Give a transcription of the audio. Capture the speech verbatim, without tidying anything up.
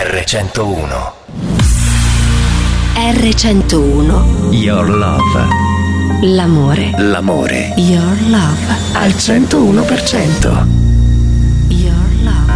erre centouno. erre centouno. Your love. L'amore. L'amore. Your love. Al centouno per cento.